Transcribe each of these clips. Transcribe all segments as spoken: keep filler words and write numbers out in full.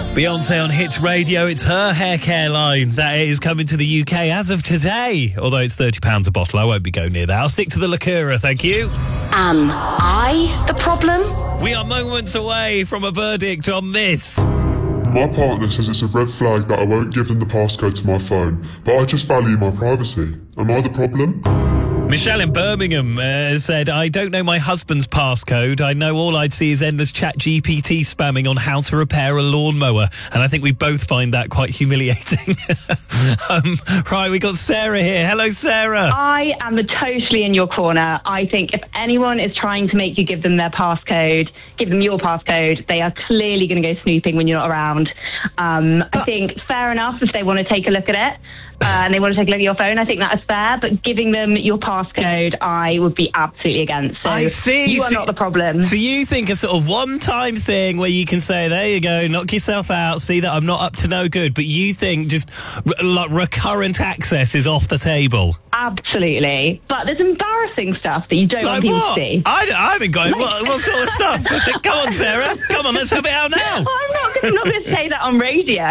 Beyonce on Hits Radio. It's her hair care line that is coming to the U K as of today. Although it's thirty pounds a bottle, I won't be going near that. I'll stick to the Liqueur, thank you. Am I the problem? We are moments away from a verdict on this. My partner says it's a red flag that I won't give them the passcode to my phone, but I just value my privacy. Am I the problem? Michelle in Birmingham uh, said, I don't know my husband's passcode. I know all I'd see is endless chat G P T spamming on how to repair a lawnmower. And I think we both find that quite humiliating. um, right, we got Sarah here. Hello, Sarah. I am totally in your corner. I think if anyone is trying to make you give them their passcode, give them your passcode, they are clearly going to go snooping when you're not around. Um, I think fair enough if they want to take a look at it. Uh, and they want to take a look at your phone, I think that is fair, but giving them your passcode, I would be absolutely against. So I see. You are so, not the problem. So you think a sort of one-time thing where you can say, there you go, knock yourself out, see that I'm not up to no good, but you think just like recurrent access is off the table? Absolutely. But there's embarrassing stuff that you don't like want people what? to see. I, I haven't got it. What, what sort of stuff? Come on, Sarah. Come on, let's have it out now. Oh, I'm not, not going to say that on radio.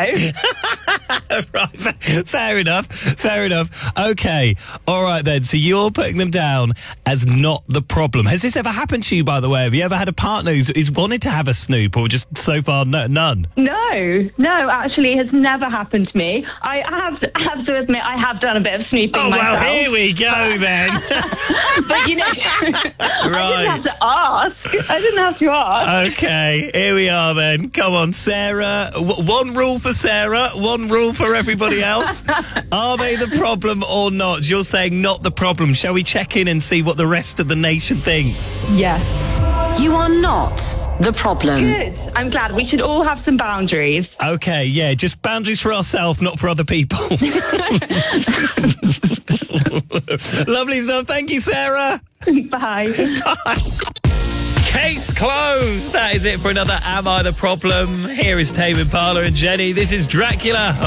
Right, fair enough. Fair enough. Okay. All right, then. So you're putting them down as not the problem. Has this ever happened to you, by the way? Have you ever had a partner who's, who's wanted to have a snoop, or just so far no, none? No. No, actually, it has never happened to me. I have to, have to admit, I have done a bit of snooping oh, myself. well, here we go, then. But, you know, right. I didn't have to ask. I didn't have to ask. Okay, here we are, then. Come on, Sarah. W- one rule for Sarah, one rule for everybody else. Are they the problem or not? You're saying not the problem. Shall we check in and see what the rest of the nation thinks? Yes. You are not the problem. Good. I'm glad. We should all have some boundaries. Okay, yeah, just boundaries for ourselves, not for other people. Lovely stuff. Thank you, Sarah. Bye. Bye. Case closed. That is it for another Am I the Problem? Here is Tame Impala and Jenny. This is Dracula.